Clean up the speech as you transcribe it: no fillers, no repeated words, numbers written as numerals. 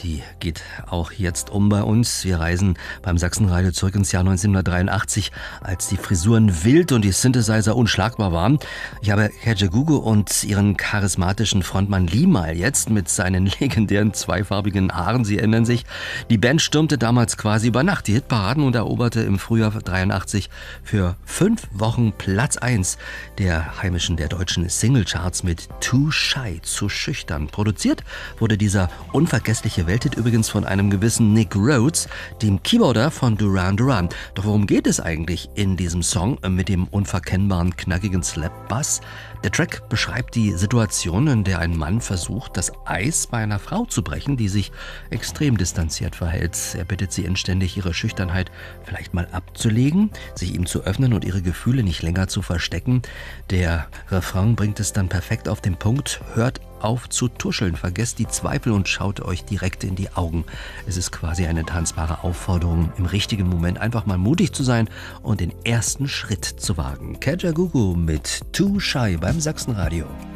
die geht auch jetzt bei uns. Wir reisen beim Sachsenradio zurück ins Jahr 1983, als die Frisuren wild und die Synthesizer unschlagbar waren. Ich habe Kajagoogoo und ihren charismatischen Frontmann Limahl jetzt mit seinen legendären zweifarbigen Haaren. Sie ändern sich. Die Band stürmte damals quasi über Nacht die Hitparaden und eroberte im Frühjahr 83 für 5 Wochen Platz 1 der heimischen, der deutschen Singlecharts mit Too Shy, zu schüchtern. Produziert wurde dieser unvergessliche Welthit übrigens von einem gewissen Nick Rhodes, dem Keyboarder von Duran Duran. Doch worum geht es eigentlich in diesem Song mit dem unverkennbaren, knackigen Slap-Bass? Der Track beschreibt die Situation, in der ein Mann versucht, das Eis bei einer Frau zu brechen, die sich extrem distanziert verhält. Er bittet sie inständig, ihre Schüchternheit vielleicht mal abzulegen, sich ihm zu öffnen und ihre Gefühle nicht länger zu verstecken. Der Refrain bringt es dann perfekt auf den Punkt. Hört auf zu tuscheln, vergesst die Zweifel und schaut euch direkt in die Augen. Es ist quasi eine tanzbare Aufforderung, im richtigen Moment einfach mal mutig zu sein und den ersten Schritt zu wagen. Kajagoogoo mit Too Shy beim Sachsenradio.